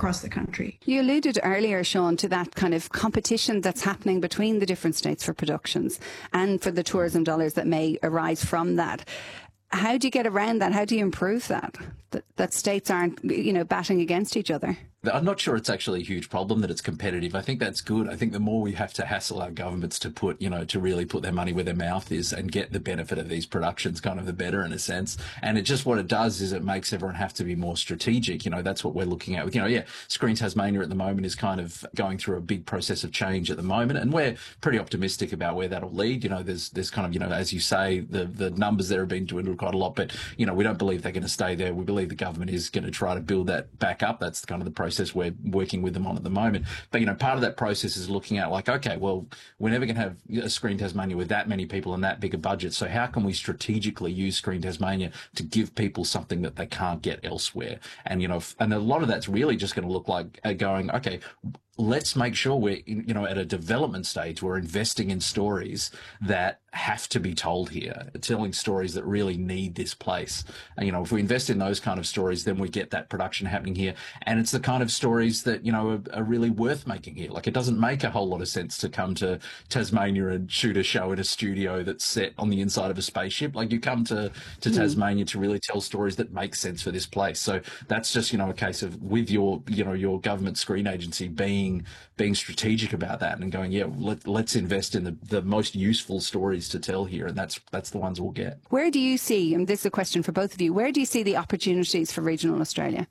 across the country. You alluded earlier, Sean, to that kind of competition that's happening between the different states for productions and for the tourism dollars that may arise from that. How do you get around that? How do you improve that? That states aren't, batting against each other? I'm not sure it's actually a huge problem that it's competitive. I think that's good. I think the more we have to hassle our governments to put, to really put their money where their mouth is and get the benefit of these productions, kind of the better in a sense. And what it does is it makes everyone have to be more strategic. That's what we're looking at with, Screen Tasmania at the moment is kind of going through a big process of change at the moment. And we're pretty optimistic about where that'll lead. There's kind of, as you say, the numbers there have been dwindled quite a lot, but, we don't believe they're going to stay there. We believe the government is going to try to build that back up. That's kind of the process we're working with them on at the moment. But, part of that process is looking at like, okay, well, we're never going to have a Screen Tasmania with that many people and that big a budget. So how can we strategically use Screen Tasmania to give people something that they can't get elsewhere? And, and a lot of that's really just going to look like going, okay, let's make sure we're, at a development stage, we're investing in stories that have to be told here, telling stories that really need this place. And, if we invest in those kind of stories, then we get that production happening here. And it's the kind of stories that, are really worth making here. Like, it doesn't make a whole lot of sense to come to Tasmania and shoot a show in a studio that's set on the inside of a spaceship. Like, you come to Tasmania to really tell stories that make sense for this place. So that's just, a case of with your government screen agency being strategic about that and going, let's invest in the most useful stories to tell here, and that's the ones we'll get. Where do you see, and this is a question for both of you, where do you see the opportunities for regional Australia?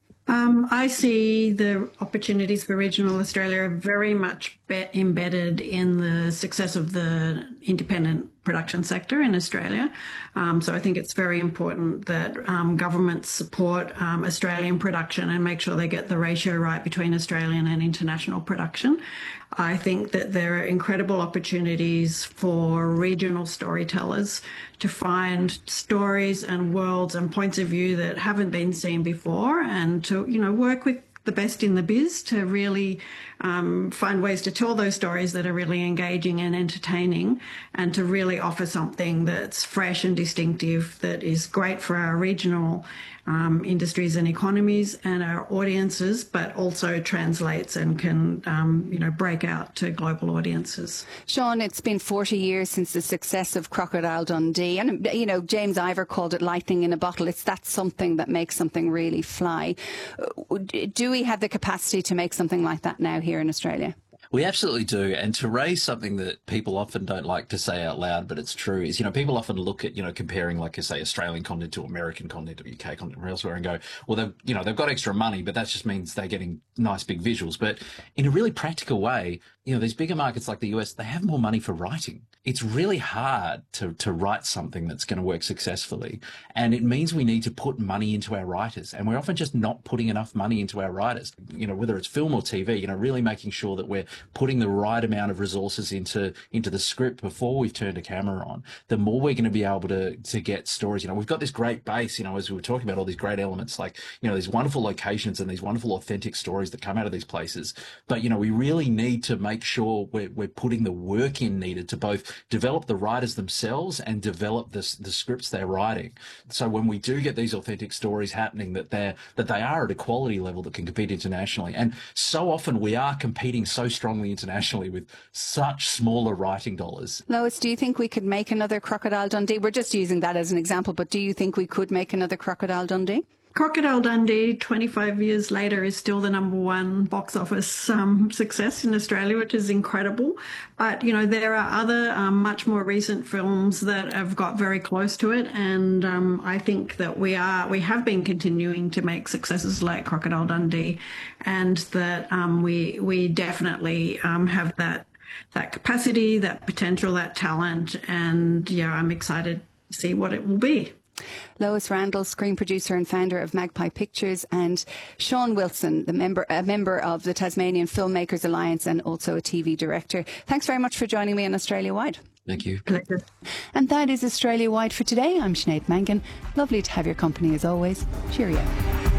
I see the opportunities for regional Australia very much embedded in the success of the independent production sector in Australia. So I think it's very important that governments support Australian production and make sure they get the ratio right between Australian and international production. I think that there are incredible opportunities for regional storytellers to find stories and worlds and points of view that haven't been seen before, and to, work with the best in the biz to really find ways to tell those stories that are really engaging and entertaining, and to really offer something that's fresh and distinctive, that is great for our regional industries and economies and our audiences, but also translates and can, break out to global audiences. Sean, it's been 40 years since the success of Crocodile Dundee, and, James Ivor called it lightning in a bottle. It's that something that makes something really fly. Do we have the capacity to make something like that now here in Australia? We absolutely do. And to raise something that people often don't like to say out loud, but it's true, is, people often look at, comparing, like, say, Australian content to American content or UK content or elsewhere and go, well, they've got extra money, but that just means they're getting nice big visuals. But in a really practical way, these bigger markets like the US, they have more money for writing. It's really hard to write something that's going to work successfully. And it means we need to put money into our writers. And we're often just not putting enough money into our writers, whether it's film or TV, really making sure that we're putting the right amount of resources into the script before we've turned a camera on. The more we're going to be able to get stories. We've got this great base, as we were talking about, all these great elements, like, these wonderful locations and these wonderful authentic stories that come out of these places. But, we really need to make sure we're putting the work in needed to both develop the writers themselves and develop the scripts they're writing. So when we do get these authentic stories happening, that they are at a quality level that can compete internationally. And so often we are competing so strongly internationally with such smaller writing dollars. Lois, do you think we could make another Crocodile Dundee? We're just using that as an example, but do you think we could make another Crocodile Dundee? Crocodile Dundee, 25 years later, is still the #1 box office success in Australia, which is incredible. But, there are other much more recent films that have got very close to it. And I think that we have been continuing to make successes like Crocodile Dundee, and that we definitely have that capacity, that potential, that talent. And, I'm excited to see what it will be. Lois Randall, screen producer and founder of Magpie Pictures, and Sean Wilson, a member of the Tasmanian Filmmakers Alliance and also a TV director. Thanks very much for joining me on Australia Wide. Thank you. Pleasure. And that is Australia Wide for today. I'm Sinead Mangan. Lovely to have your company as always. Cheerio.